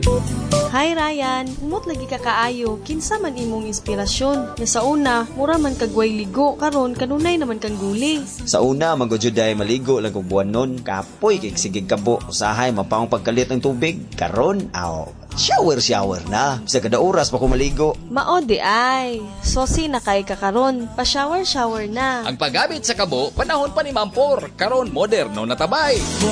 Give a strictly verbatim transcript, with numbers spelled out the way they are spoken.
Hi Ryan, umot lagi ka kaayo, kinsa man imong inspirasyon. Nga sa una, mura man kagway ligo, karon kanunay naman kang guli. Sa una, magudyoday maligo lang kung buwan nun. Kapoy, kay sigig kabo. Usahay, mapaong pagkalit ng tubig. Karon, aw, shower-shower na. Sa kada oras pa ko maligo. Mao di ay, sosi na kay kakaron, pa-shower-shower na. Ang paggamit sa kabo, panahon pa ni Mampor. Karon, moderno na tabay.